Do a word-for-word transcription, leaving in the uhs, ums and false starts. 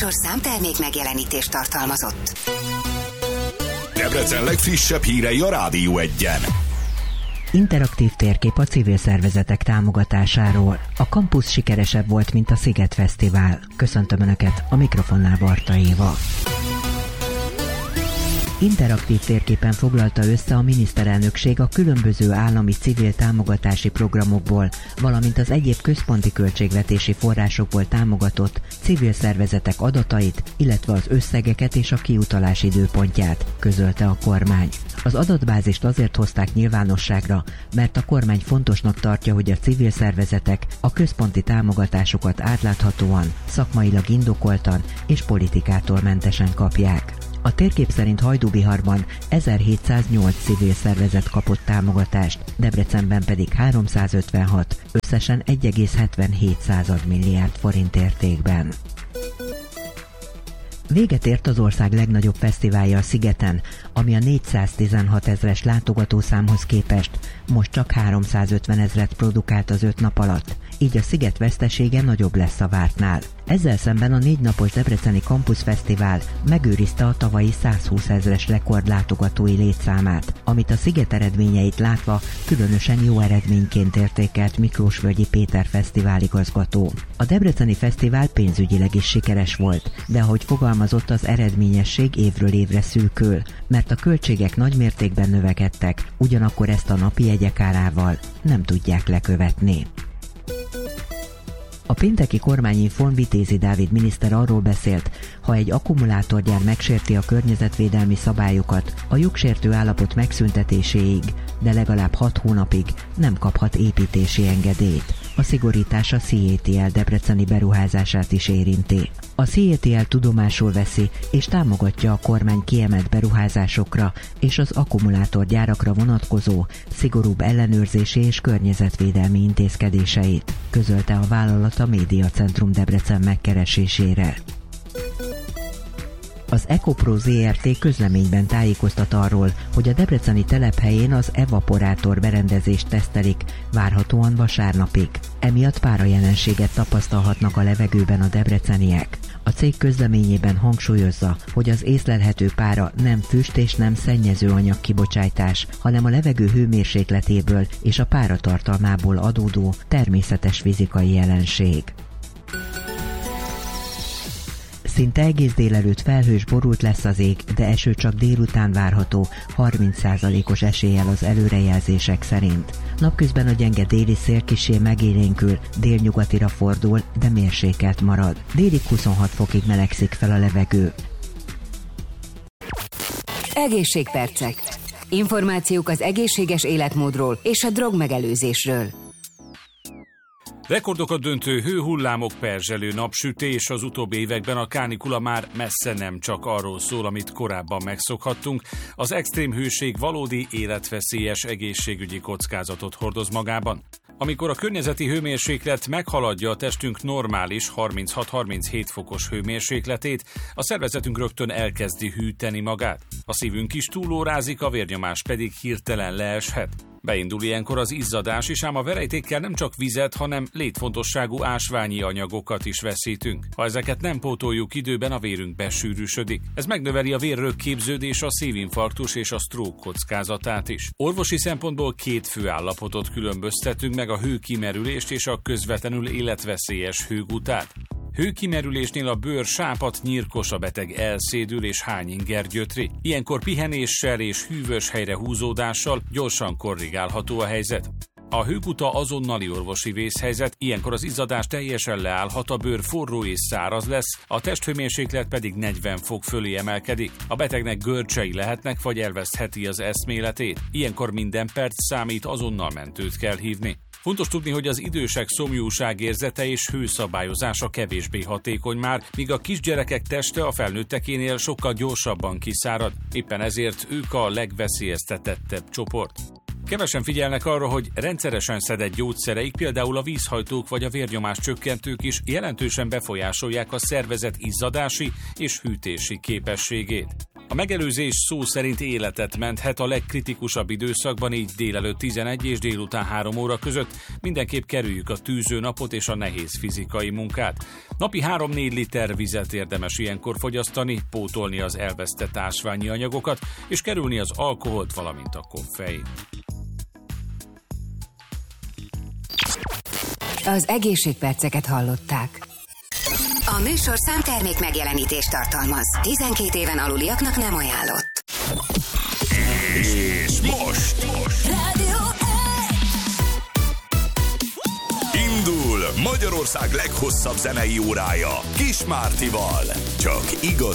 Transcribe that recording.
műsor számtermék megjelenítést tartalmazott. Debrecen legfrissebb hírei a Rádió Egyen. Interaktív térkép a civil szervezetek támogatásáról. A kampusz sikeresebb volt, mint a Sziget Fesztivál. Köszöntöm Önöket, a mikrofonnál Barta Éva. Interaktív térképen foglalta össze a miniszterelnökség a különböző állami civil támogatási programokból, valamint az egyéb központi költségvetési forrásokból támogatott civil szervezetek adatait, illetve az összegeket és a kiutalás időpontját, közölte a kormány. Az adatbázist azért hozták nyilvánosságra, mert a kormány fontosnak tartja, hogy a civil szervezetek a központi támogatásokat átláthatóan, szakmailag indokoltan és politikától mentesen kapják. A térkép szerint Hajdúbiharban ezerhétszáznyolc civil szervezet kapott támogatást, Debrecenben pedig háromszázötvenhat, összesen egy egész hetvenhét milliárd forint értékben. Véget ért az ország legnagyobb fesztiválja a Szigeten, ami a négyszáztizenhat ezres látogatószámhoz képest most csak háromszázötven ezret produkált az öt nap alatt, így a Sziget vesztesége nagyobb lesz a vártnál. Ezzel szemben a négy napos debreceni Campus Fesztivál megőrizte a tavalyi százhúsz ezres rekordlátogatói létszámát, amit a Sziget eredményeit látva különösen jó eredményként értékelt Miklósvölgyi Péter fesztiváligazgató. A debreceni fesztivál pénzügyileg is sikeres volt, de ahogy fogalmazott, az eredményesség évről évre szűkül, mert a költségek nagymértékben növekedtek, ugyanakkor ezt a napi jegyek árával nem tudják lekövetni. A pénteki kormányinfón Vitézi Dávid miniszter arról beszélt, ha egy akkumulátorgyár megsérti a környezetvédelmi szabályokat, a jogsértő állapot megszüntetéséig, de legalább hat hónapig nem kaphat építési engedélyt. A szigorítás a cé á té el debreceni beruházását is érinti. A cé á té el tudomásul veszi és támogatja a kormány kiemelt beruházásokra és az akkumulátorgyárakra vonatkozó szigorúbb ellenőrzési és környezetvédelmi intézkedéseit, közölte a vállalat a Médiacentrum Debrecen megkeresésére. Az EcoPro zé er té közleményben tájékoztat arról, hogy a debreceni telephelyén az evaporátor berendezést tesztelik, várhatóan vasárnapig. Emiatt párajelenséget tapasztalhatnak a levegőben a debreceniek. A cég közleményében hangsúlyozza, hogy az észlelhető pára nem füst és nem szennyező anyag kibocsátás, hanem a levegő hőmérsékletéből és a páratartalmából adódó természetes fizikai jelenség. Szinte egész délelőtt felhős, borult lesz az ég, de eső csak délután várható, harminc százalékos eséllyel az előrejelzések szerint. Napközben a gyenge déli szél kissé megélénkül, délnyugatira fordul, de mérsékelt marad. Délig huszonhat fokig melegszik fel a levegő. Egészségpercek. Információk az egészséges életmódról és a drogmegelőzésről. Rekordokat döntő hőhullámok, perzselő napsütés, az utóbbi években a kánikula már messze nem csak arról szól, amit korábban megszokhattunk. Az extrém hőség valódi életveszélyes egészségügyi kockázatot hordoz magában. Amikor a környezeti hőmérséklet meghaladja a testünk normális harminchat-harminchét fokos hőmérsékletét, a szervezetünk rögtön elkezdi hűteni magát. A szívünk is túlórázik, a vérnyomás pedig hirtelen leeshet. Beindul ilyenkor az izzadás is, ám a verejtékkel nem csak vizet, hanem létfontosságú ásványi anyagokat is veszítünk. Ha ezeket nem pótoljuk időben, a vérünk besűrűsödik. Ez megnöveli a vérrögképződés, a szívinfarktus és a stroke kockázatát is. Orvosi szempontból két fő állapotot különböztetünk meg, a hőkimerülést és a közvetlenül életveszélyes hőgutát. Hőkimerülésnél a bőr sápat, nyírkos, a beteg elszédül és hányinger gyötri. Ilyenkor pihenéssel és hűvös helyre húzódással gyorsan korrigálható a helyzet. A hőguta azonnali orvosi vészhelyzet, ilyenkor az izzadás teljesen leállhat, a bőr forró és száraz lesz, a testhőmérséklet pedig negyven fok fölé emelkedik. A betegnek görcsei lehetnek, vagy elvesztheti az eszméletét. Ilyenkor minden perc számít, azonnal mentőt kell hívni. Fontos tudni, hogy az idősek szomjúságérzete és hőszabályozása kevésbé hatékony már, míg a kisgyerekek teste a felnőttekénél sokkal gyorsabban kiszárad. Éppen ezért ők a legveszélyeztetettebb csoport. Kevesen figyelnek arra, hogy rendszeresen szedett gyógyszereik, például a vízhajtók vagy a vérnyomás csökkentők is jelentősen befolyásolják a szervezet izzadási és hűtési képességét. A megelőzés szó szerint életet menthet a legkritikusabb időszakban, így délelőtt tizenegy és délután három óra között. Mindenképp kerüljük a tűző napot és a nehéz fizikai munkát. Napi három-négy liter vizet érdemes ilyenkor fogyasztani, pótolni az elvesztett ásványi anyagokat, és kerülni az alkoholt, valamint a koffeint. Az egészségperceket hallották. A műsorszám termék megjelenítést tartalmaz. tizenkét éven aluliaknak nem ajánlott. És most, most. Rádió Indul Magyarország leghosszabb zenei órája Kis Mártival. Csak igaz